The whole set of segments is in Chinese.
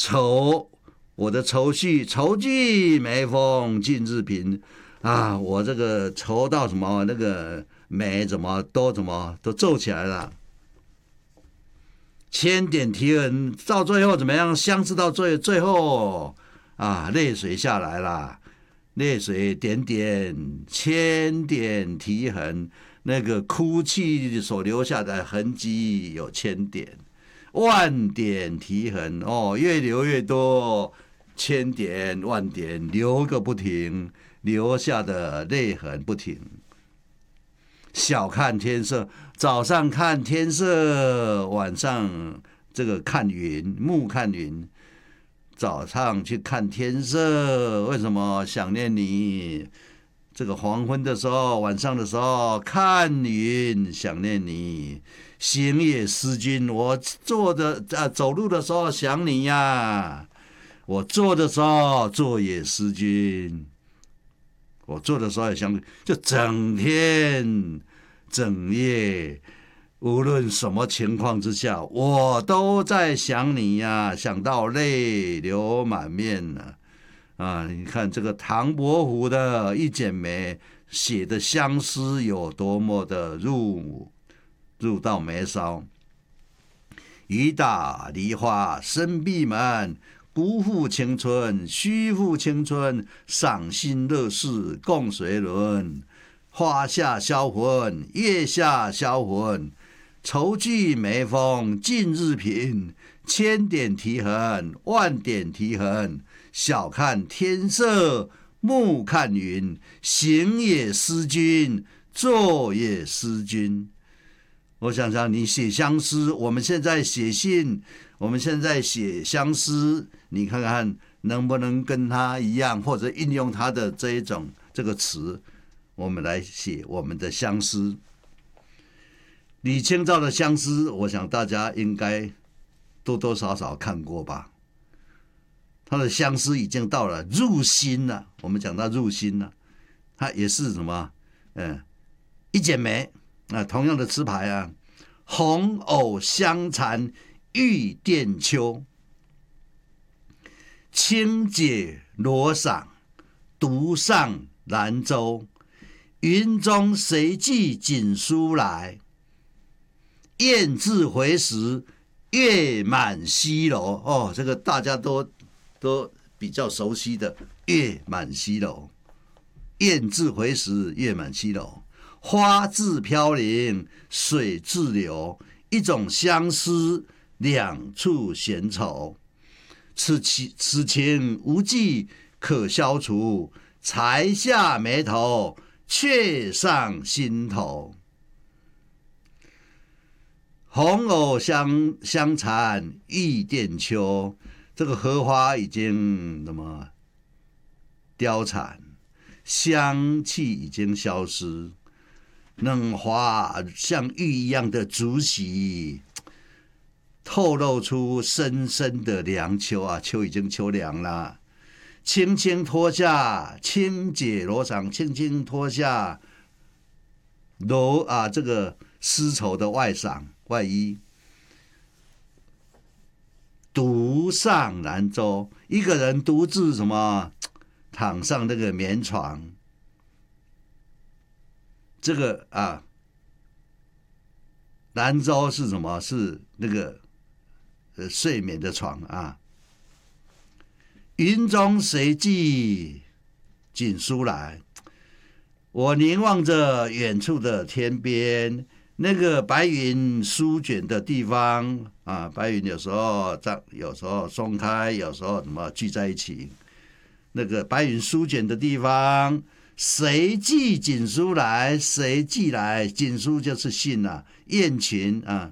愁，我的愁绪，愁寄眉峰尽日平啊！我这个愁到什么，那个眉怎么都皱起来了。千点啼痕，到最后怎么样？相思到最后啊，泪水下来了，泪水点点，千点啼痕，那个哭泣所留下的痕迹有千点。万点啼痕哦，越流越多，千点万点流个不停，留下的泪痕不停。小看天色，早上看天色，晚上这个看云，目看云。早上去看天色，为什么想念你？这个黄昏的时候，晚上的时候看云，想念你。行也思君，我走路的时候想你呀，我坐的时候坐也思君，我坐的时候也想你，就整天整夜，无论什么情况之下，我都在想你呀，想到泪流满面了啊！你看这个唐伯虎的《一剪梅》写的相思有多么的入到眉梢。雨打梨花深闭门，辜负青春虚负青春，赏心乐事共谁论？花下销魂月下销魂，愁寄眉峰尽日平。千点啼痕万点啼痕，小看天色目看云。行也思君，坐也思君。我想想，你写相思，我们现在写信，我们现在写相思，你看看能不能跟他一样，或者运用他的这个词，我们来写我们的相思。李清照的相思，我想大家应该多多少少看过吧。他的相思已经到了入心了，我们讲到入心了，他也是什么？一剪梅。同样的词牌啊，红藕香残玉簟秋，轻解罗裳独上兰舟。云中谁寄锦书来？雁字回时月满西楼。哦，这个大家都比较熟悉的月满西楼。雁字回时月满西楼。花自飘零水自流，一种相思两处闲愁。此情无计可消除，才下眉头却上心头。红藕香残玉簟秋，这个荷花已经凋残，香气已经消失。嫩花像玉一样的竹席，透露出深深的凉秋啊！秋已经秋凉了，轻轻脱下，轻解罗裳，轻轻脱下这个丝绸的外衣，独上兰舟，一个人独自躺上那个棉床。这个兰舟是什么？是那个睡眠的床啊。云中谁寄锦书来？我凝望着远处的天边，那个白云舒卷的地方啊，白云有时候松开，有时候聚在一起。那个白云舒卷的地方。谁寄锦书来？谁寄来？锦书就是信啊，雁群啊。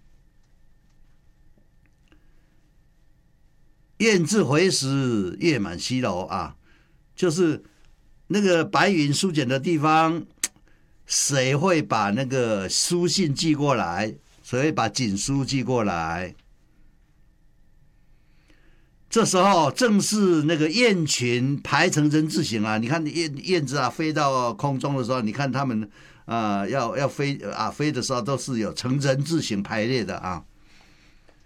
雁字回时月满西楼啊，就是那个白云舒卷的地方，谁会把那个书信寄过来？谁会把锦书寄过来？这时候正是那个雁群排成人字形啊！你看燕子啊飞到空中的时候，你看它们要飞的时候都是有成人字形排列的啊。